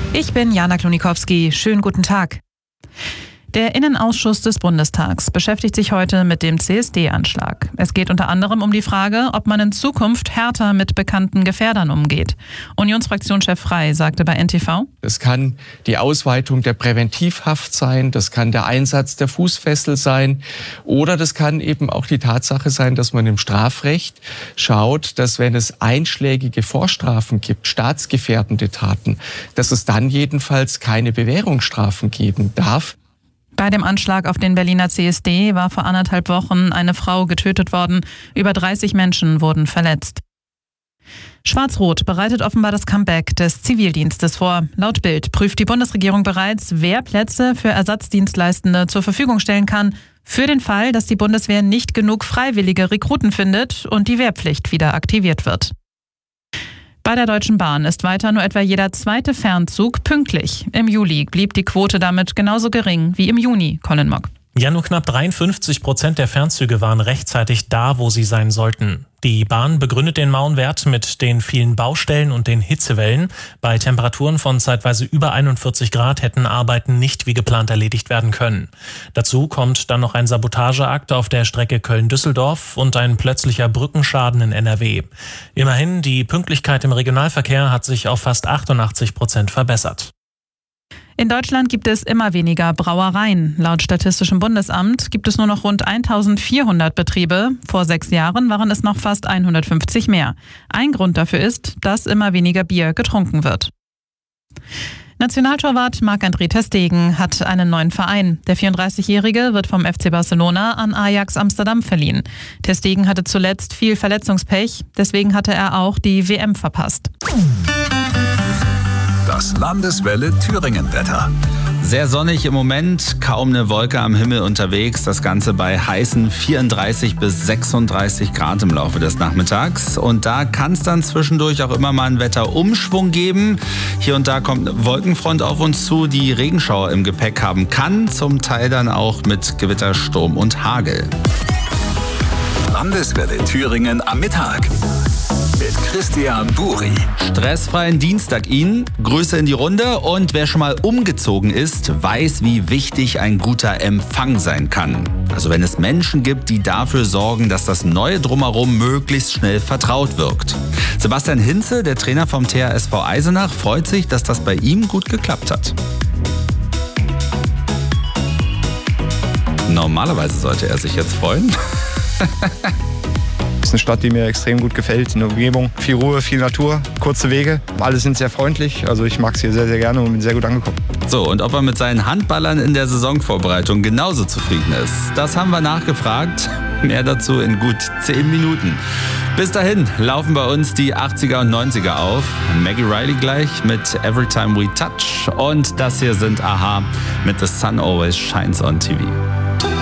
Ich bin Jana Klonikowski. Schönen guten Tag. Der Innenausschuss des Bundestags beschäftigt sich heute mit dem CSD-Anschlag. Es geht unter anderem um die Frage, ob man in Zukunft härter mit bekannten Gefährdern umgeht. Unionsfraktionschef Frey sagte bei NTV: Das kann die Ausweitung der Präventivhaft sein, das kann der Einsatz der Fußfessel sein oder das kann eben auch die Tatsache sein, dass man im Strafrecht schaut, dass wenn es einschlägige Vorstrafen gibt, staatsgefährdende Taten, dass es dann jedenfalls keine Bewährungsstrafen geben darf. Bei dem Anschlag auf den Berliner CSD war vor 1,5 Wochen eine Frau getötet worden. Über 30 Menschen wurden verletzt. Schwarz-Rot bereitet offenbar das Comeback des Zivildienstes vor. Laut Bild prüft die Bundesregierung bereits, wer Plätze für Ersatzdienstleistende zur Verfügung stellen kann, für den Fall, dass die Bundeswehr nicht genug freiwillige Rekruten findet und die Wehrpflicht wieder aktiviert wird. Bei der Deutschen Bahn ist weiter nur etwa jeder zweite Fernzug pünktlich. Im Juli blieb die Quote damit genauso gering wie im Juni, Colin Mock. Ja, nur knapp 53% der Fernzüge waren rechtzeitig da, wo sie sein sollten. Die Bahn begründet den mauen Wert mit den vielen Baustellen und den Hitzewellen. Bei Temperaturen von zeitweise über 41 Grad hätten Arbeiten nicht wie geplant erledigt werden können. Dazu kommt dann noch ein Sabotageakt auf der Strecke Köln-Düsseldorf und ein plötzlicher Brückenschaden in NRW. Immerhin, die Pünktlichkeit im Regionalverkehr hat sich auf fast 88% verbessert. In Deutschland gibt es immer weniger Brauereien. Laut Statistischem Bundesamt gibt es nur noch rund 1400 Betriebe. Vor 6 Jahren waren es noch fast 150 mehr. Ein Grund dafür ist, dass immer weniger Bier getrunken wird. Nationaltorwart Marc-André ter Stegen hat einen neuen Verein. Der 34-Jährige wird vom FC Barcelona an Ajax Amsterdam verliehen. Ter Stegen hatte zuletzt viel Verletzungspech, deswegen hatte er auch die WM verpasst. Das Landeswelle Thüringen-Wetter. Sehr sonnig im Moment, kaum eine Wolke am Himmel unterwegs. Das Ganze bei heißen 34 bis 36 Grad im Laufe des Nachmittags. Und da kann es dann zwischendurch auch immer mal einen Wetterumschwung geben. Hier und da kommt eine Wolkenfront auf uns zu, die Regenschauer im Gepäck haben kann. Zum Teil dann auch mit Gewitter, Sturm und Hagel. Landeswelle Thüringen am Mittag. Mit Christian Buri. Stressfreien Dienstag Ihnen, Grüße in die Runde und wer schon mal umgezogen ist, weiß, wie wichtig ein guter Empfang sein kann. Also wenn es Menschen gibt, die dafür sorgen, dass das neue Drumherum möglichst schnell vertraut wirkt. Sebastian Hinze, der Trainer vom THSV Eisenach, freut sich, dass das bei ihm gut geklappt hat. Normalerweise sollte er sich jetzt freuen. Es ist eine Stadt, die mir extrem gut gefällt. In der Umgebung viel Ruhe, viel Natur, kurze Wege. Alle sind sehr freundlich. Also ich mag es hier sehr, sehr gerne und bin sehr gut angekommen. So, und ob er mit seinen Handballern in der Saisonvorbereitung genauso zufrieden ist, das haben wir nachgefragt. Mehr dazu in gut 10 Minuten. Bis dahin laufen bei uns die 80er und 90er auf. Maggie Riley gleich mit Every Time We Touch. Und das hier sind a-ha mit The Sun Always Shines on TV.